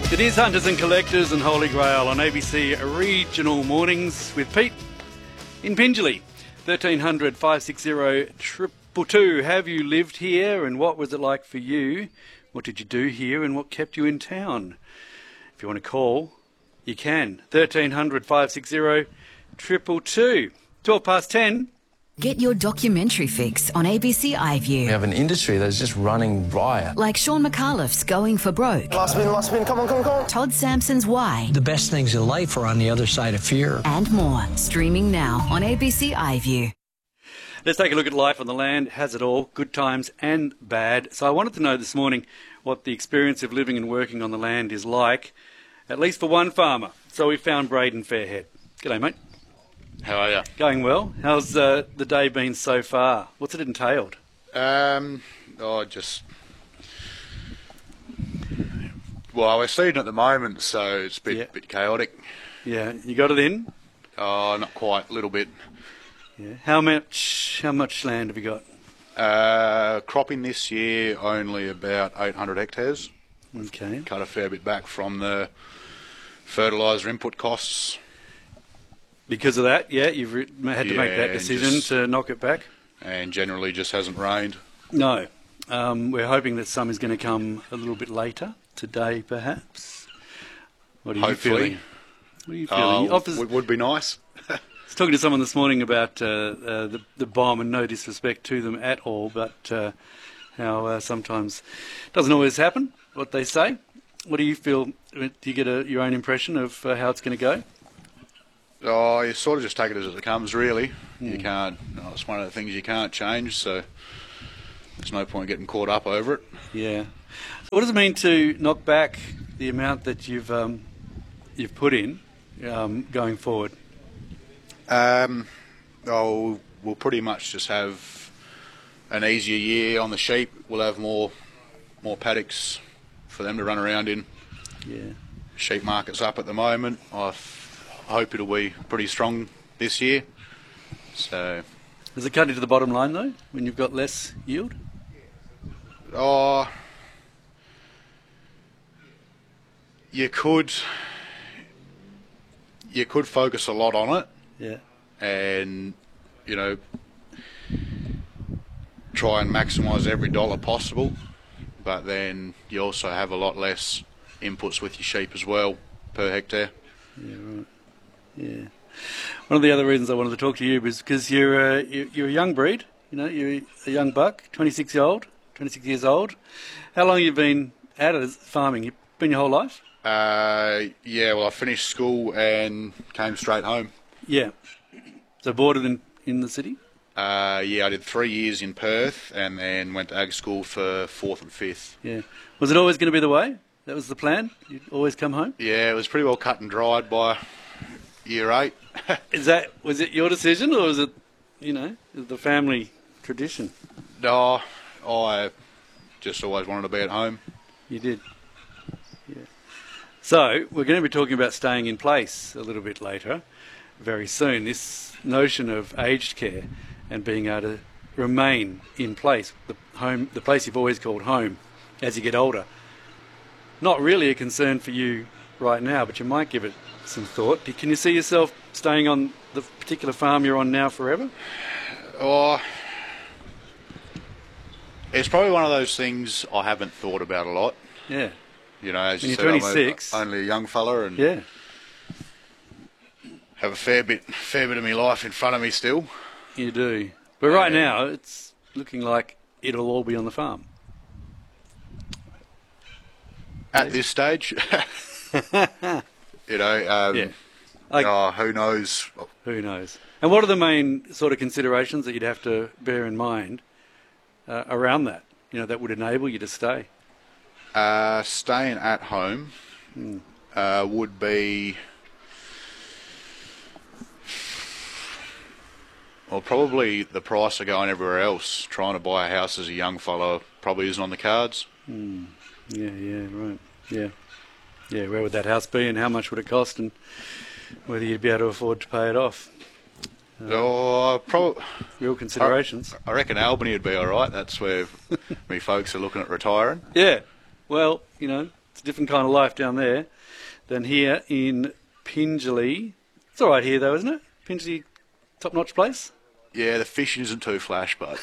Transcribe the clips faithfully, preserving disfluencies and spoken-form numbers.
It is Hunters and Collectors and Holy Grail on A B C Regional Mornings with Pete in Pingelly. thirteen hundred, five six zero, two two. Have you lived here and what was it like for you? What did you do here and what kept you in town? If you want to call, you can. thirteen hundred, five six zero, two two. twelve past ten. Get your documentary fix on A B C iView. We have an industry that's just running riot. Like Sean McAuliffe's Going for Broke. Last spin, last spin, come on, come on, come on. Todd Sampson's Why. The best things in life are on the other side of fear. And more. Streaming now on A B C iView. Let's take a look at life on the land. It has it all, good times and bad. So I wanted to know this morning what the experience of living and working on the land is like, at least for one farmer. So we found Braden Fairhead. G'day, mate. How are you? Going well. How's uh, the day been so far? What's it entailed? Um, oh, just... Well, we're seeding at the moment, so it's a bit, Yeah. bit chaotic. Yeah, you got it in? Oh, not quite, a little bit. Yeah. How much? How much land have you got? Uh, cropping this year, only about eight hundred hectares. Okay. Cut a fair bit back from the fertiliser input costs. Because of that, yeah, you've re- had to Yeah, make that and decision just- to knock it back. And generally just hasn't rained. No. Um, we're hoping that some is going to come a little bit later, today perhaps. What are you Hopefully. feeling? What are you feeling? Oh, Offers- would, would be nice. I was talking to someone this morning about uh, uh, the, the bomb, and no disrespect to them at all, but uh, how uh, sometimes it doesn't always happen, what they say. What do you feel? Do you get a, your own impression of uh, how it's going to go? Oh, you sort of just take it as it comes, really. Mm. You can't, oh, it's one of the things you can't change, so there's no point getting caught up over it. Yeah. What does it mean to knock back the amount that you've um, you've put in um, going forward? Um, oh, we'll pretty much just have an easier year on the sheep. We'll have more more paddocks for them to run around in. Yeah. Sheep market's up at the moment. I hope it'll be pretty strong this year. So, Does it cut into the bottom line though, when you've got less yield? oh, you could you could focus a lot on it. Yeah. And, you know, try and maximise every dollar possible, but then you also have a lot less inputs with your sheep as well per hectare. Yeah, right. Yeah. One of the other reasons I wanted to talk to you was because you're, uh, you're you're a young breed. You know, you're a young buck, twenty-six year old, twenty-six years old. How long have you been at it as farming? You've been your whole life? Uh, yeah, well, I finished school and came straight home. Yeah. So boarded in, in the city? Uh, yeah, I did three years in Perth and then went to ag school for fourth and fifth. Yeah. Was it always going to be the way? That was the plan? You'd always come home? Yeah, it was pretty well cut and dried by year eight. Is that, was it your decision or was it, you know, the family tradition? No, I just always wanted to be at home. You did? Yeah. So, we're going to be talking about staying in place a little bit later, very soon. This notion of aged care and being able to remain in place, the home, the place you've always called home, as you get older. Not really a concern for you right now, but you might give it some thought. Can you see yourself staying on the particular farm you're on now forever? Oh, it's probably one of those things I haven't thought about a lot. Yeah. You know, as When you you're said, twenty-six. I'm a, only a young fella and Yeah. have a fair bit, fair bit of my life in front of me still. You do. But right Yeah. now, it's looking like it'll all be on the farm. At this stage, you know, um, Yeah. Like, oh, who knows? who knows? And what are the main sort of considerations that you'd have to bear in mind uh, around that? You know, that would enable you to stay. Uh, staying at home Mm. uh, would be, well, probably the price of going everywhere else. Trying to buy a house as a young fellow probably isn't on the cards. Mm. Yeah, yeah, right. Yeah. Yeah, where would that house be and how much would it cost and whether you'd be able to afford to pay it off? Uh, Oh, probably. real considerations. I reckon Albany would be all right. That's where me folks are looking at retiring. Yeah. Well, you know, It's a different kind of life down there than here in Pingelly. It's all right here, though, isn't it? Pingelly, top-notch place? Yeah, the fishing isn't too flash, but...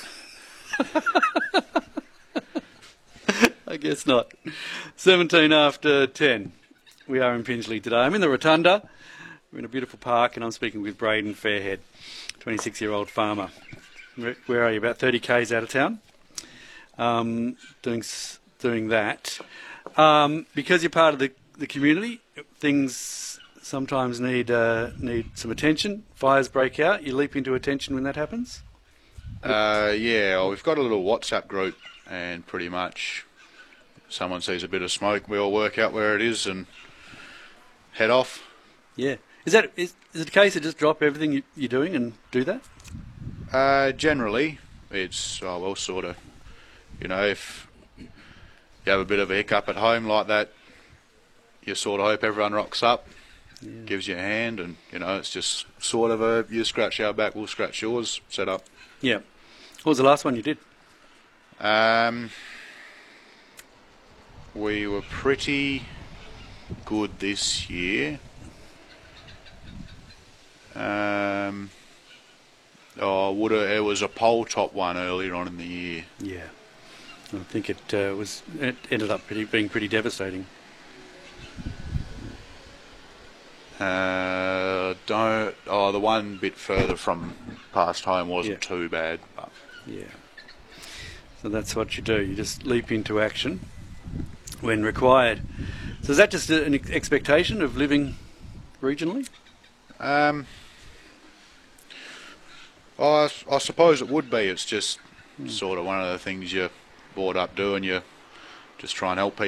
I guess not. seventeen after ten. We are in Pingelly today. I'm in the Rotunda. We're in a beautiful park, and I'm speaking with Braden Fairhead, twenty-six-year-old farmer. Where, where are you? About thirty kays out of town. Um, doing s- doing that. Um, because you're part of the, the community, things sometimes need uh, need some attention. Fires break out. You leap into attention when that happens? Uh, yeah, well, we've got a little WhatsApp group, and pretty much someone sees a bit of smoke, we all work out where it is and head off. Yeah. Is that is, is it a case of just drop everything you, you're doing and do that? Uh, generally, it's, oh, well, sort of, you know, if you have a bit of a hiccup at home like that, you sort of hope everyone rocks up, yeah. gives you a hand, and, you know, it's just sort of a, you scratch our back, we'll scratch yours set up. Yeah. What was the last one you did? Um, we were pretty good this year. Um, oh, would it, it was a pole top one earlier on in the year. Yeah, I think it uh, was. It ended up pretty, being pretty devastating. Uh, don't. Oh, the one bit further from past home wasn't Yeah. too bad. But. Yeah. So that's what you do. You just leap into action when required. So is that just an ex- expectation of living regionally? Um. I, I suppose it would be. It's just mm. sort of one of the things you're brought up doing. You just try and help people.